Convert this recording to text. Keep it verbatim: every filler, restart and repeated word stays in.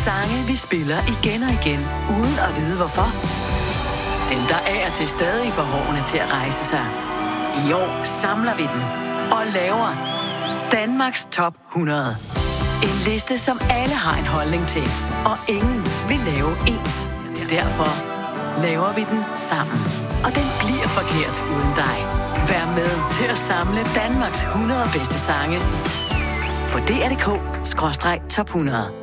sange, vi spiller igen og igen, uden at vide hvorfor. Dem, der er til stadig for hårene til at rejse sig. I år samler vi dem og laver Danmarks Top hundrede. En liste, som alle har en holdning til, og ingen vil lave ens. Derfor laver vi den sammen. Og den bliver forkert uden dig. Vær med til at samle Danmarks hundrede bedste sange på D R punktum D K skråstreg top hundrede.